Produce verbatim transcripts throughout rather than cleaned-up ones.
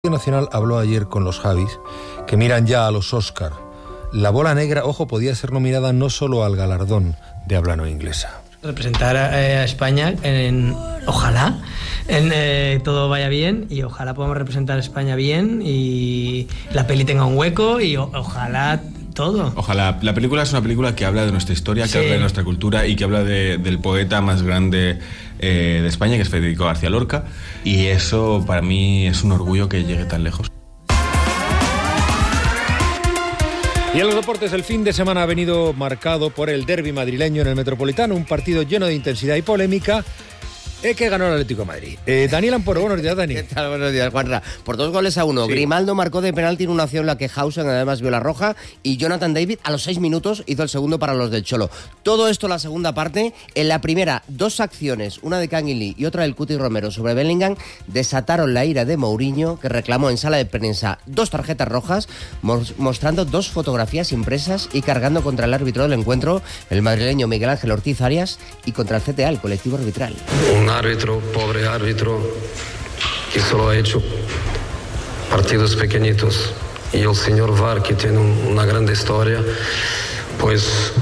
Nacional habló ayer con los Javis, que miran ya a los Oscar. La bola negra, ojo, podía ser nominada no solo al galardón de habla no inglesa. Representar a España, en, ojalá, en, eh, todo vaya bien y ojalá podamos representar a España bien y la peli tenga un hueco y o, ojalá todo. Ojalá. La película es una película que habla de nuestra historia, que sí. habla de nuestra cultura y que habla de, del poeta más grande eh, de España, que es Federico García Lorca, y eso para mí es un orgullo que llegue tan lejos. Y en los deportes, el fin de semana ha venido marcado por el derbi madrileño en el Metropolitano, un partido lleno de intensidad y polémica, eh, que ganó el Atlético de Madrid. Eh, Daniel Amporo, buenos días, Dani. ¿Qué tal? Buenos días, Juanra. Por dos goles a uno, sí. Grimaldo marcó de penalti en una acción en la que Hausen además vio la roja y Jonathan David a los seis minutos hizo el segundo para los del Cholo. Todo esto la segunda parte. En la primera, dos acciones, una de Canguilí y otra del Cuti Romero sobre Bellingham, desataron la ira de Mourinho, que reclamó en sala de prensa dos tarjetas rojas, mostrando dos fotografías impresas y cargando contra el árbitro del encuentro, el madrileño Miguel Ángel Ortiz Arias, y contra el C T A, el colectivo arbitral. Un árbitro, pobre árbitro, que solo ha hecho partidos pequeñitos, y el señor V A R, que tiene un, una gran historia, pues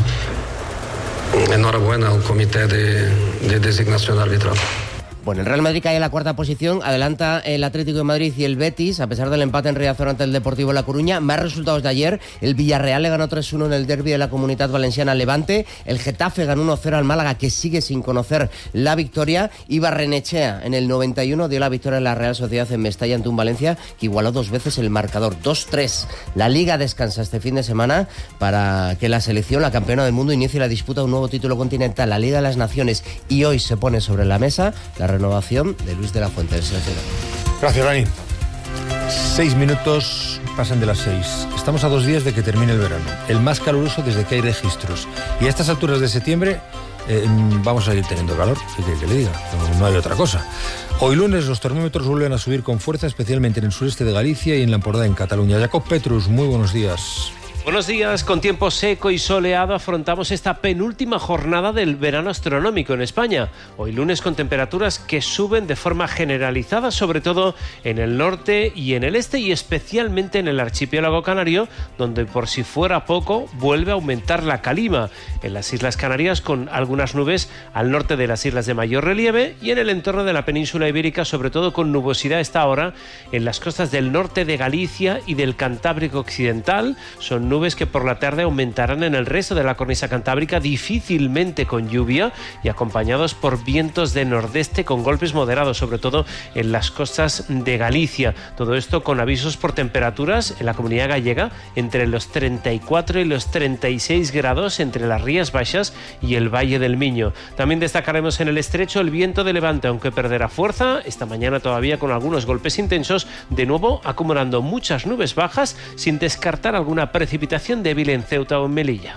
enhorabuena al comité de, de designación arbitral. Bueno, el Real Madrid cae en la cuarta posición, adelanta el Atlético de Madrid y el Betis, a pesar del empate en Riazor ante el Deportivo La Coruña. Más resultados de ayer: el Villarreal le ganó tres uno en el derbi de la Comunitat Valenciana al Levante, el Getafe ganó uno cero al Málaga, que sigue sin conocer la victoria, y Barrenechea en el noventa y uno dio la victoria en la Real Sociedad en Mestalla ante un Valencia que igualó dos veces el marcador, dos tres. La Liga descansa este fin de semana para que la selección, la campeona del mundo, inicie la disputa de un nuevo título continental, la Liga de las Naciones, y hoy se pone sobre la mesa la renovación de Luis de la Fuente, el seleccionador. Gracias, Dani. Seis minutos pasan de las seis. Estamos a dos días de que termine el verano, el más caluroso desde que hay registros. Y a estas alturas de septiembre eh, vamos a ir teniendo calor, ¿qué quiere que le diga? No, no hay otra cosa. Hoy lunes los termómetros vuelven a subir con fuerza, especialmente en el sureste de Galicia y en la Empordà, en Cataluña. Jacob Petrus, muy buenos días. Buenos días. Con tiempo seco y soleado afrontamos esta penúltima jornada del verano astronómico en España. Hoy lunes con temperaturas que suben de forma generalizada, sobre todo en el norte y en el este, y especialmente en el archipiélago canario, donde por si fuera poco vuelve a aumentar la calima. En las Islas Canarias, con algunas nubes al norte de las islas de mayor relieve, y en el entorno de la península ibérica, sobre todo con nubosidad a esta hora en las costas del norte de Galicia y del Cantábrico occidental. Son nubes que por la tarde aumentarán en el resto de la cornisa cantábrica, difícilmente con lluvia, y acompañados por vientos de nordeste con golpes moderados, sobre todo en las costas de Galicia. Todo esto con avisos por temperaturas en la Comunidad Gallega entre los treinta y cuatro y los treinta y seis grados entre las Rías Baixas y el Valle del Miño. También destacaremos en el estrecho el viento de levante, aunque perderá fuerza esta mañana todavía con algunos golpes intensos, de nuevo acumulando muchas nubes bajas, sin descartar alguna precipitación débil en Ceuta o en Melilla.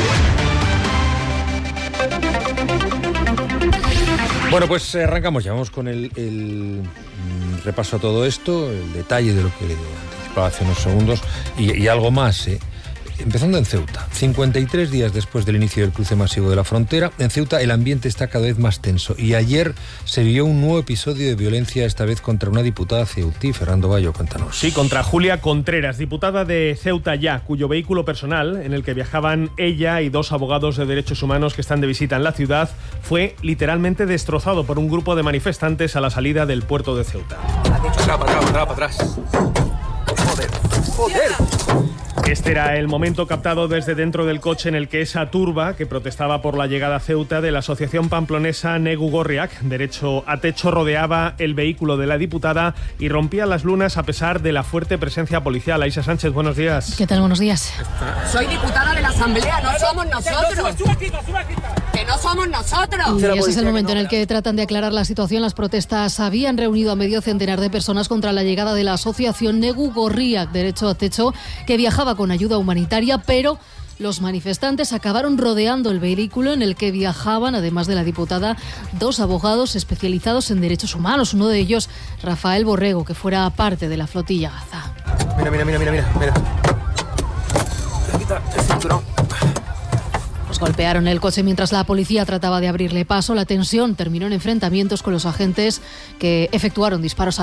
Bueno, pues arrancamos ya, vamos con el, el repaso a todo esto, el detalle de lo que anticipaba hace unos segundos y, y algo más, ¿eh? Empezando en Ceuta, cincuenta y tres días después del inicio del cruce masivo de la frontera, en Ceuta el ambiente está cada vez más tenso, y ayer se vivió un nuevo episodio de violencia, esta vez contra una diputada ceutí. Fernando Bayo, cuéntanos. Sí, contra Julia Contreras, diputada de Ceuta Ya, cuyo vehículo personal, en el que viajaban ella y dos abogados de derechos humanos que están de visita en la ciudad, fue literalmente destrozado por un grupo de manifestantes a la salida del puerto de Ceuta. Para atrás, para atrás, para atrás. Joder, joder. Este era el momento captado desde dentro del coche en el que esa turba, que protestaba por la llegada a Ceuta de la asociación pamplonesa Negu Gorriak, Derecho a Techo, rodeaba el vehículo de la diputada y rompía las lunas a pesar de la fuerte presencia policial. Aisha Sánchez, buenos días. ¿Qué tal? Buenos días. Soy diputada de la Asamblea, no somos nosotros. Que no somos nosotros. Y ese es el momento en el que tratan de aclarar la situación. Las protestas habían reunido a medio centenar de personas contra la llegada de la asociación Negu Gorriak, Derecho a Techo, que viajaba con ayuda humanitaria, pero los manifestantes acabaron rodeando el vehículo en el que viajaban, además de la diputada, dos abogados especializados en derechos humanos. Uno de ellos, Rafael Borrego, que fuera parte de la flotilla Gaza. Mira, mira, mira, mira, mira, mira. Quita el cinturón. Pues golpearon el coche mientras la policía trataba de abrirle paso. La tensión terminó en enfrentamientos con los agentes, que efectuaron disparos a